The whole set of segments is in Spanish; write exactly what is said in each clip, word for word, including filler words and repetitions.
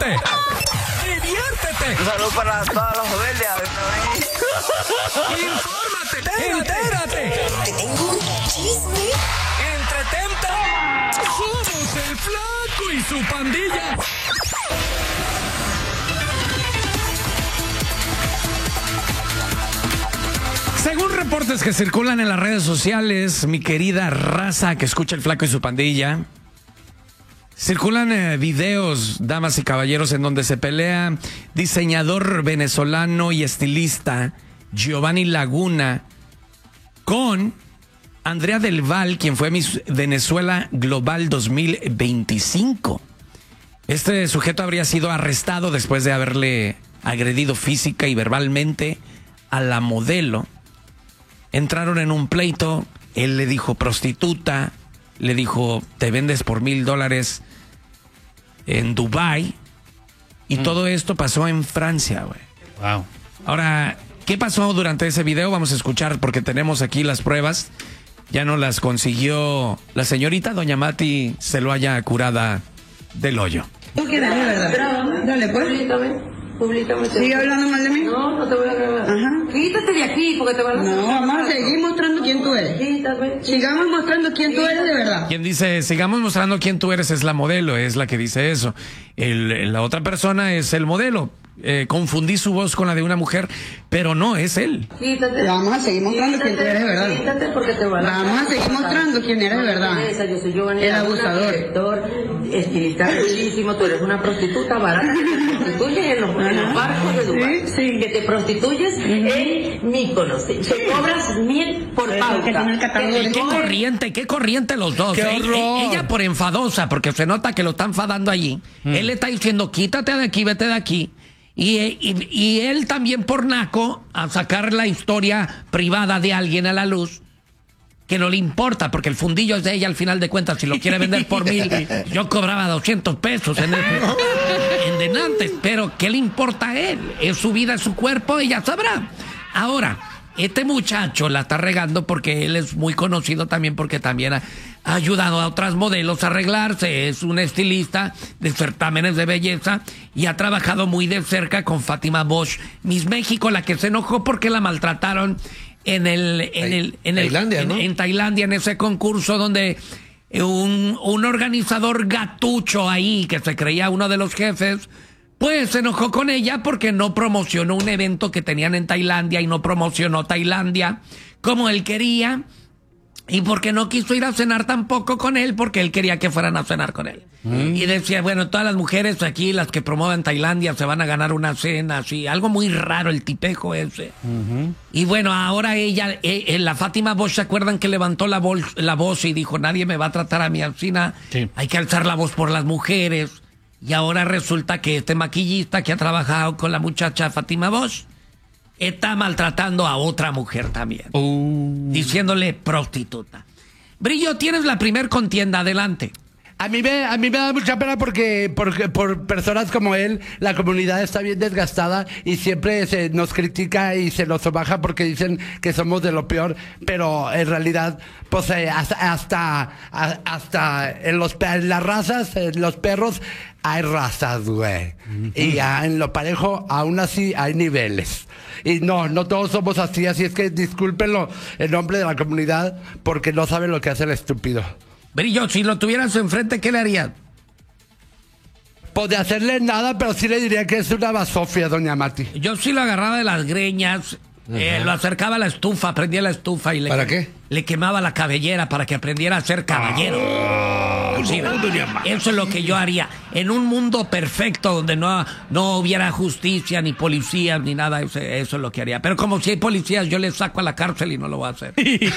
diviértete. Un saludo para todos los rebeldes. Infórmate, entérate. Te tengo un chisme. Entretente. Somos el Flaco y su pandilla. Según reportes que circulan en las redes sociales, mi querida raza que escucha el Flaco y su pandilla, circulan eh, videos, damas y caballeros, en donde se pelea diseñador venezolano y estilista Giovanni Laguna con Andrea Del Val, quien fue Miss Venezuela Global dos mil veinticinco. Este sujeto habría sido arrestado después de haberle agredido física y verbalmente a la modelo. Entraron en un pleito, él le dijo prostituta, le dijo te vendes por mil dólares en Dubái, y mm. todo esto pasó en Francia, güey. Wow. Ahora, ¿qué pasó durante ese video? Vamos a escuchar porque tenemos aquí las pruebas. Ya no las consiguió la señorita doña Mati Celoaya curada del hoyo. ¿Tú quieres, de verdad? Dale, pues. Públicamente. ¿Sigue hablando mal de mí? No, no te voy a grabar. Ajá. Quítate de aquí porque te van a... No, vamos a seguir mostrando quién tú eres. Quítate. Sigamos mostrando quién tú eres de verdad. Quien dice, sigamos mostrando quién tú eres, es la modelo, es la que dice eso. El, la otra persona es el modelo. Eh, confundí su voz con la de una mujer, pero no, es él. Quítate. Vamos a seguir mostrando quién tú eres de verdad. Quítate porque te van a... Vamos a seguir mostrando quién eres de verdad. Yo soy Giovanni, el abusador. Director, estilista bellísimo, tú eres una prostituta barata que te prostituyes en los, en los barcos de Dubái. Sí, sí. Que te prostituyes uh-huh. en Mykonos. Que cobras mil por pauta. Que tiene el catálogo. ¿Qué corriente, qué corriente los dos? ¡Qué Eh, horror! eh, ella por enfadosa, porque se nota que lo están enfadando allí. Mm. Él le está diciendo, quítate de aquí, vete de aquí. Y, y, y él también por naco, a sacar la historia privada de alguien a la luz, que no le importa, porque el fundillo es de ella al final de cuentas. Si lo quiere vender por mil, yo cobraba doscientos pesos en, el, en denantes. Pero ¿qué le importa a él? Es su vida, es su cuerpo, ella sabrá. Ahora, este muchacho la está regando porque él es muy conocido también, porque también ha, ha ayudado a otras modelos a arreglarse. Es un estilista de certámenes de belleza y ha trabajado muy de cerca con Fátima Bosch, Miss México, la que se enojó porque la maltrataron en el en el en el Tailandia, en, ¿no? en Tailandia, en ese concurso donde un, un organizador gatucho ahí que se creía uno de los jefes, pues se enojó con ella porque no promocionó un evento que tenían en Tailandia y no promocionó Tailandia como él quería, y porque no quiso ir a cenar tampoco con él porque él quería que fueran a cenar con él. Mm. Y decía, bueno, todas las mujeres aquí, las que promuevan Tailandia, se van a ganar una cena, así, algo muy raro el tipejo ese. Uh-huh. Y bueno, ahora ella, eh, eh, la Fátima Bosch, ¿se acuerdan que levantó la, voz, la voz y dijo, nadie me va a tratar a mi alcina? Sí. Hay que alzar la voz por las mujeres. Y ahora resulta que este maquillista que ha trabajado con la muchacha Fátima Bosch está maltratando a otra mujer también. Uh. Diciéndole prostituta. Brillo, tienes la primer contienda, adelante. A mí me, a mí me da mucha pena porque, porque por personas como él, la comunidad está bien desgastada y siempre se nos critica y se nos sobaja porque dicen que somos de lo peor, pero en realidad, pues eh, hasta, hasta, hasta en, los, en las razas, en los perros, hay razas, güey. Uh-huh. Y ya en lo parejo, aún así, hay niveles. Y no, no todos somos así, así es que discúlpenlo en nombre de la comunidad porque no saben lo que hace el estúpido. Brillo, si lo tuvieras enfrente, ¿qué le harías? Pues de hacerle nada, pero sí le diría que es una basofia, doña Mati. Yo sí lo agarraba de las greñas, eh, lo acercaba a la estufa, prendía la estufa y le, ¿Para qué? le quemaba la cabellera para que aprendiera a ser caballero. Oh, sí, no, doña Mati. Eso es lo que yo haría. En un mundo perfecto donde no, no hubiera justicia, ni policías, ni nada, eso, eso es lo que haría. Pero como si hay policías, yo les saco a la cárcel y no lo voy a hacer.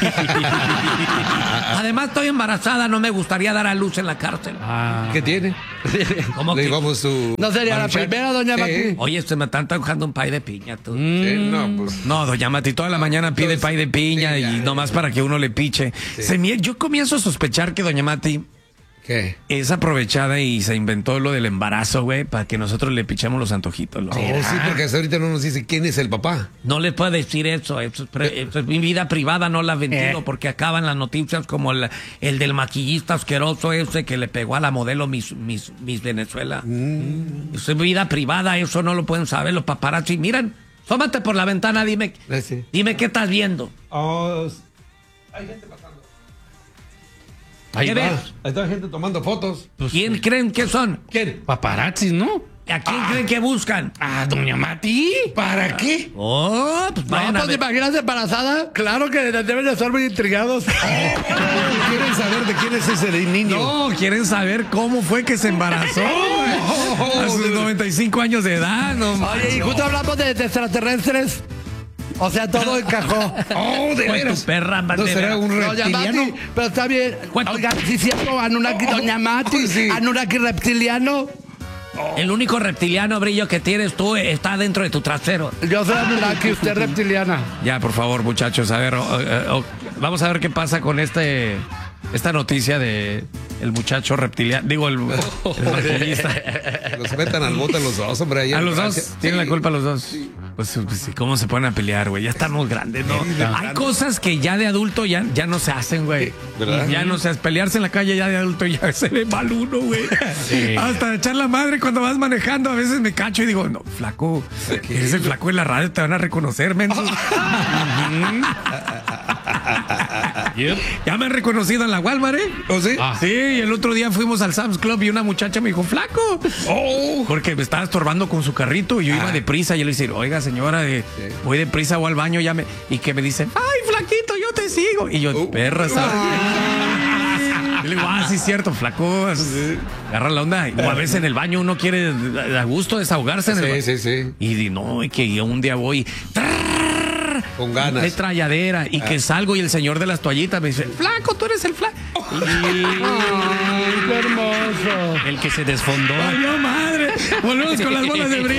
Además, estoy embarazada, no me gustaría dar a luz en la cárcel. Ah. ¿Qué tiene? ¿Cómo que? Su no sería maruchan. la primera, doña sí. Mati. Oye, se me está antojando un pay de piña, tú. Mm. Sí, no, pues. No, doña Mati, toda la mañana pide pay de piña sí, y nomás para que uno le piche. Sí. Se me, yo comienzo a sospechar que doña Mati ¿Qué? es aprovechada y se inventó lo del embarazo, güey, para que nosotros le pichemos los antojitos. loco. Oh, sí, porque hasta ahorita no nos dice quién es el papá. No le puedo decir eso, eso es, pre- eso es mi vida privada, no la ventilo porque acaban las noticias como el, el del maquillista asqueroso ese que le pegó a la modelo Miss, Miss, Miss Venezuela. Mm. Eso es vida privada, eso no lo pueden saber los paparazzi. Miren, asómate por la ventana, dime, Eh, sí. dime qué estás viendo. Oh, hay gente pasando. Ahí ¿Qué ves. ves? Ahí está gente tomando fotos. ¿Quién creen que son? ¿Quién? Paparazzis, ¿no? ¿A quién creen que buscan? Ah, doña Mati. ¿Para qué? Oh, pues No, vayan a pues ver. ¿te imaginas embarazada? Claro que deben de estar muy intrigados. ¿Quieren saber de quién es ese niño? No, quieren saber cómo fue que se embarazó güey. A sus noventa y cinco años de edad. No, Oye, y justo hablamos de, de extraterrestres. O sea, todo encajó. Oh, de Fue veras. tu perra, ¿No de será veras. un Doña reptiliano? Mati, pero está bien. ¿Cuánto? Oiga, sí, cierto, Anunnaki, Doña Mati, sí. Anunnaki reptiliano. El único reptiliano, Brillo, que tienes tú está dentro de tu trasero. Yo soy Anunnaki, usted es reptiliana. Ya, por favor, muchachos, a ver, o- o- o- vamos a ver qué pasa con este esta noticia de el muchacho reptiliano, digo, el, el maquillista. Los metan al bote los dos, hombre. ahí A en los dos, Francia. tienen Sí. la culpa los dos. Pues, pues, sí, ¿cómo se ponen a pelear, güey? Ya estamos grandes, ¿no? Hay cosas que ya de adulto ya, ya no se hacen, güey. ¿Verdad? Ya no se pelearse en la calle ya de adulto ya se ve mal uno, güey. Hasta echar la madre cuando vas manejando, a veces me cacho y digo, no, flaco, eres el flaco de la radio, te van a reconocer, menso. Yep. Ya me han reconocido en la Walmart, ¿eh? ¿Oh, sí? Sí, y el otro día fuimos al Sam's Club y una muchacha me dijo, flaco. Oh. Porque me estaba estorbando con su carrito y yo iba deprisa. Y yo le dije, oiga, señora, eh, voy deprisa, voy al baño. Ya me... Y que me dice, ay, flaquito, yo te sigo. Y yo, Uh. perra, ¿sabes? Y le digo, ah, sí, es cierto, flaco. Agarra la onda. O a veces en el baño uno quiere a gusto desahogarse en el Sí, baño. sí, sí. Y di, no, y que un día voy. Con ganas. De tralladera y que salgo y el señor de las toallitas me dice, flaco, tú eres el flaco. Ay, qué hermoso. El que se desfondó. ¡Ay, madre! Volvemos con las bolas de brillo.